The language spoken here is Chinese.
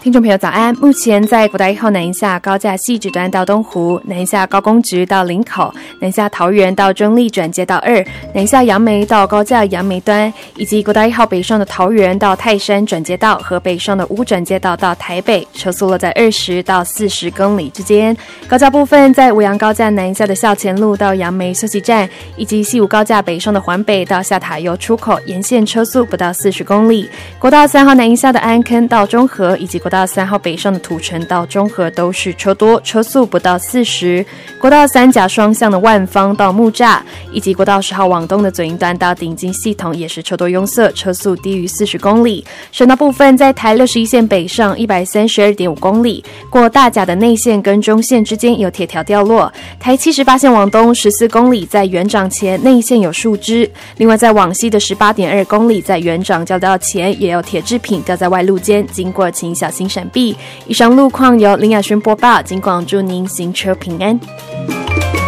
听众朋友早安，目前在国道1号南一下高架汐止端到东湖，南一下高工局到林口，南一下桃园到中立转接到2，南一下杨梅到高架杨梅端，以及国道1号北上的桃园到泰山转接道和北上的5转接道到台北，车速落在20到40公里之间。高架部分在五杨高架南一下的校前路到杨梅休息站，以及西武高架北上的环北到下塔油出口沿线车速不到40公里。国道3号南一下的安坑到中和，以及国道3号北上的土城到中和都是车多，车速不到40。国道3甲双向的万芳到木栅，以及国道10号往东的左营段到顶金系统也是车多拥塞，车速低于40公里。省道部分在台61线北上 132.5 公里，过大甲的内线跟中线之间有铁条掉落。台78线往东14公里在园长前内线有树枝，另外在往西的 18.2 公里在园长交道前也有铁制品掉在外路间，经过请小心闪避。以上路况由林雅轩播报，尽管祝您行车平安。